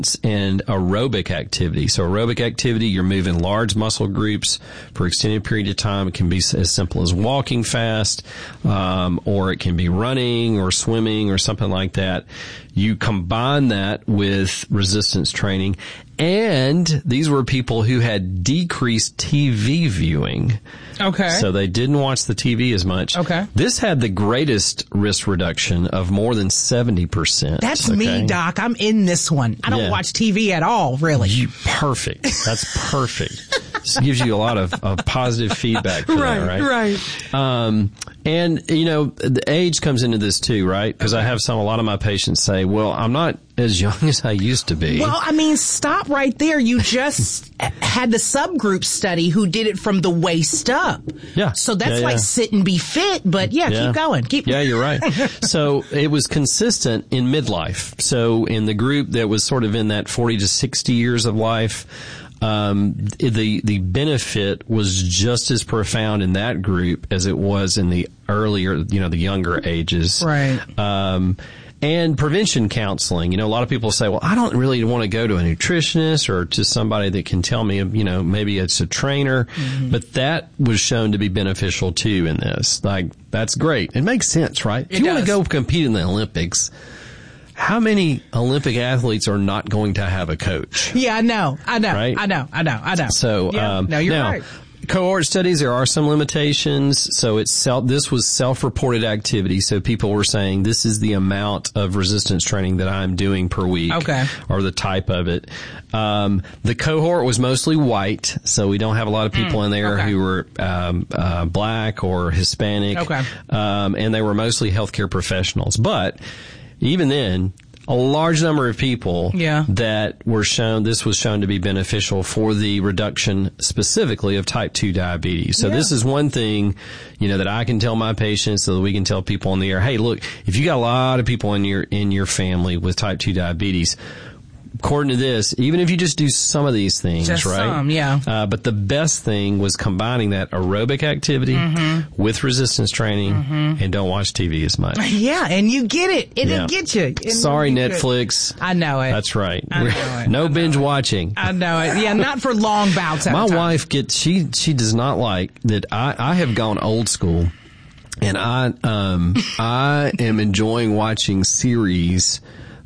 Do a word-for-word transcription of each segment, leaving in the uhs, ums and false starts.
and aerobic activity. So aerobic activity, you're moving large muscle groups for extended period of time. It can be as simple as walking fast, um, or it can be running or swimming or something like that. You combine that with resistance training, and these were people who had decreased T V viewing. Okay. So they didn't watch the T V as much. Okay. This had the greatest risk reduction of more than seventy percent. That's okay? me, Doc. I'm in this one. I don't Yeah. watch T V at all, really. You, perfect. That's perfect. This gives you a lot of, of positive feedback for right, that, right? Right, Um, and, you know, the age comes into this too, right? Because I have some, a lot of my patients say, well, I'm not as young as I used to be. Well, I mean, stop right there. You just had the subgroup study who did it from the waist up. Yeah. So that's Yeah, like yeah. sit and be fit, but yeah, Yeah. keep going. Keep Yeah, you're right. So it was consistent in midlife. So in the group that was sort of in that forty to sixty years of life, um, the, the benefit was just as profound in that group as it was in the earlier, you know, the younger ages. Right. Um, and prevention counseling. You know, a lot of people say, well, I don't really want to go to a nutritionist or to somebody that can tell me, you know, maybe it's a trainer. Mm-hmm. But that was shown to be beneficial too in this. Like, that's great. It makes sense, right? It if you want to does. go compete in the Olympics, how many Olympic athletes are not going to have a coach? Yeah, I know. I know. Right? I know. I know. I know. So, yeah, um, no, you're now, right. cohort studies, there are some limitations. So it's self, this was self-reported activity. So people were saying this is the amount of resistance training that I'm doing per week. Okay. Or the type of it. Um, the cohort was mostly white. So we don't have a lot of people Mm, in there okay. who were, um, uh, black or Hispanic. Okay. Um, and they were mostly healthcare professionals. But even then, a large number of people Yeah. that were shown, this was shown to be beneficial for the reduction specifically of type two diabetes. So Yeah. this is one thing, you know, that I can tell my patients so that we can tell people on the air, hey, look, if you got a lot of people in your, in your family with type two diabetes, according to this, even if you just do some of these things, Just right? some, yeah. Uh, but the best thing was combining that aerobic activity Mm-hmm. with resistance training and don't watch T V as much. Yeah, and you get it. It'll Yeah. get you. It'll Sorry, get you. Fflix. I know it. That's right. I know it. No I know binge it. watching. I know it. Yeah, not for long bouts at My a time. wife gets, she, she does not like that. I, I have gone old school and I, um, I am enjoying watching series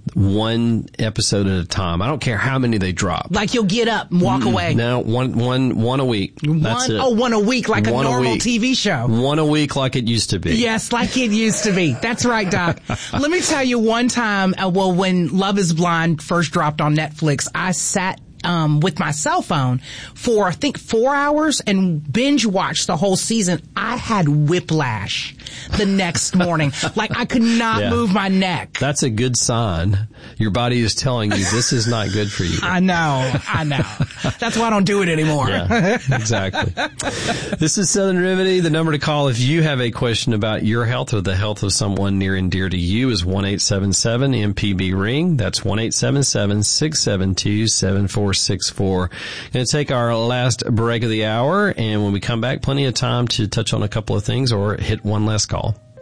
one episode at a time. I don't care how many they drop. Like you'll get up and walk away. No, one, one, one a week. That's one, it. Oh, one a week, like One a a normal week. T V show. One a week like it used to be. Yes, like it used to be. That's right, Doc. Let me tell you one time, uh, well, when Love is Blind first dropped on Netflix, I sat um with my cell phone for I think four hours and binge watched the whole season. I had whiplash the next morning. Like I could not Yeah. move my neck. That's a good sign. Your body is telling you this is not good for you. I know, I know. That's why I don't do it anymore. Yeah, exactly. This is Southern Remedy. The number to call if you have a question about your health or the health of someone near and dear to you is one eight seven seven M P B ring. That's one eight seven seven six seven two seven four six four. Going to take our last break of the hour, and when we come back, plenty of time to touch on a couple of things or hit one last call.